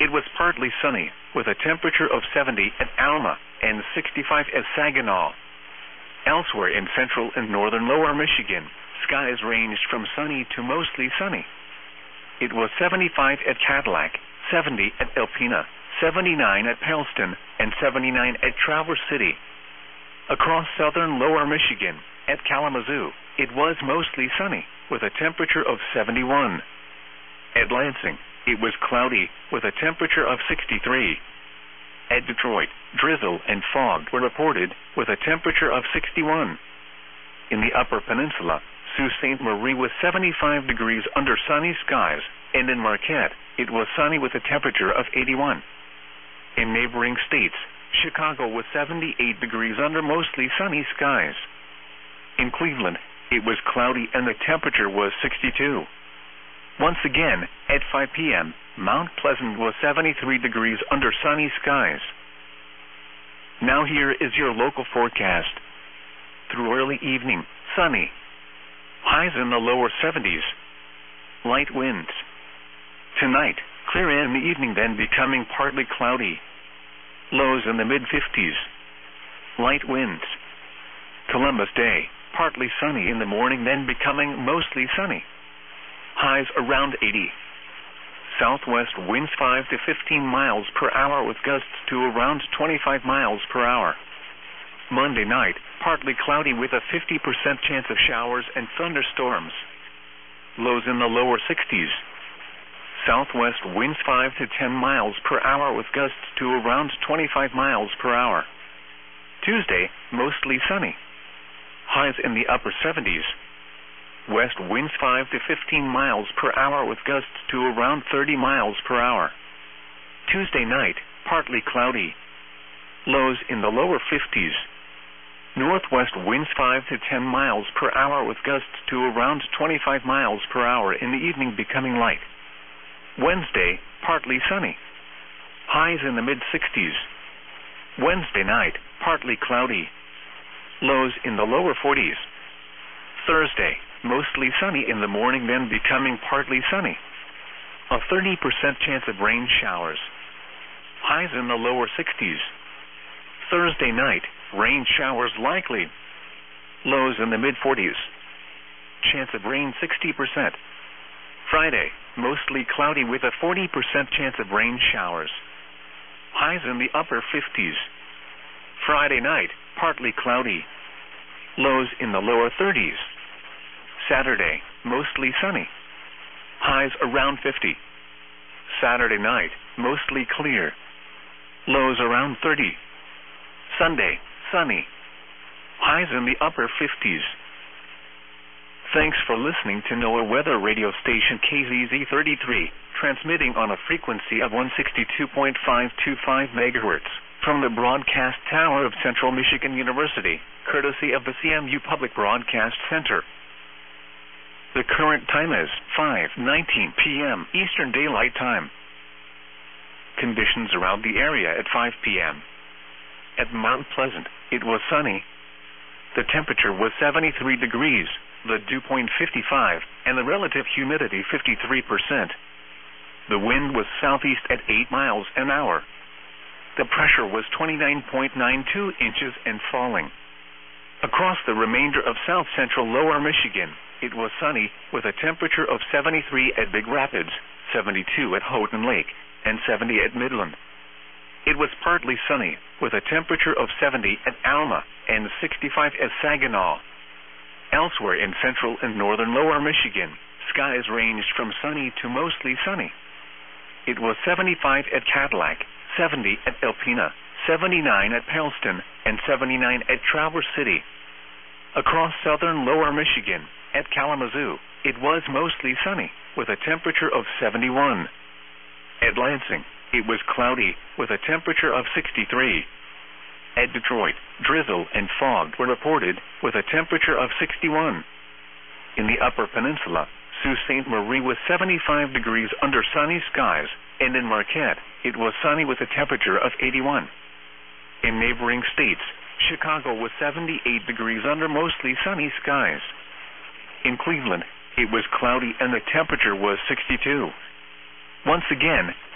it was partly sunny, with a temperature of 70 at Alma and 65 at Saginaw. Elsewhere in central and northern lower Michigan, skies ranged from sunny to mostly sunny. It was 75 at Cadillac, 70 at Alpena, 79 at Pellston, and 79 at Traverse City. Across southern lower Michigan, at Kalamazoo, it was mostly sunny, with a temperature of 71. At Lansing, it was cloudy, with a temperature of 63. At Detroit, drizzle and fog were reported, with a temperature of 61. In the Upper Peninsula, Sault Ste. Marie was 75 degrees under sunny skies, and in Marquette, it was sunny with a temperature of 81. In neighboring states, Chicago was 78 degrees under mostly sunny skies. In Cleveland, it was cloudy and the temperature was 62. Once again, at 5 p.m., Mount Pleasant was 73 degrees under sunny skies. Now here is your local forecast. Through early evening, sunny. Highs in the lower 70s. Light winds. Tonight, clear in the evening, then becoming partly cloudy. Lows in the mid-50s. Light winds. Columbus Day, partly sunny in the morning, then becoming mostly sunny. Highs around 80. Southwest winds 5 to 15 miles per hour with gusts to around 25 miles per hour. Monday night, partly cloudy with a 50% chance of showers and thunderstorms. Lows in the lower 60s. Southwest winds 5 to 10 miles per hour with gusts to around 25 miles per hour. Tuesday, mostly sunny. Highs in the upper 70s. West winds 5 to 15 miles per hour with gusts to around 30 miles per hour. Tuesday night, partly cloudy. Lows in the lower 50s. Northwest winds 5 to 10 miles per hour with gusts to around 25 miles per hour, in the evening becoming light. Wednesday, partly sunny. Highs in the mid-60s. Wednesday night, partly cloudy. Lows in the lower 40s. Thursday, mostly sunny in the morning, then becoming partly sunny. A 30% chance of rain showers. Highs in the lower 60s. Thursday night, rain showers likely. Lows in the mid-40s. Chance of rain 60%. Friday, mostly cloudy with a 40% chance of rain showers. Highs in the upper 50s. Friday night, partly cloudy. Lows in the lower 30s. Saturday, mostly sunny. Highs around 50. Saturday night, mostly clear. Lows around 30. Sunday, sunny. Highs in the upper 50s. Thanks for listening to NOAA Weather Radio Station KZZ33, transmitting on a frequency of 162.525 megahertz from the broadcast tower of Central Michigan University, courtesy of the CMU Public Broadcast Center. The current time is 5:19 p.m. Eastern Daylight Time. Conditions around the area at 5 p.m. At Mount Pleasant, it was sunny. The temperature was 73 degrees, the dew point 55, and the relative humidity 53%. The wind was southeast at 8 miles an hour. The pressure was 29.92 inches and falling. Across the remainder of south-central lower Michigan, it was sunny with a temperature of 73 at Big Rapids, 72 at Houghton Lake, and 70 at Midland. It was partly sunny with a temperature of 70 at Alma and 65 at Saginaw. Elsewhere in central and northern lower Michigan, skies ranged from sunny to mostly sunny. It was 75 at Cadillac, 70 at Alpena, 79 at Pellston, and 79 at Traverse City. Across southern lower Michigan, at Kalamazoo, it was mostly sunny with a temperature of 71. At Lansing, it was cloudy with a temperature of 63. At Detroit, drizzle and fog were reported with a temperature of 61. In the Upper Peninsula, Sault Ste. Marie was 75 degrees under sunny skies, and in Marquette, it was sunny with a temperature of 81. In neighboring states, Chicago was 78 degrees under mostly sunny skies. In Cleveland, it was cloudy and the temperature was 62. Once again,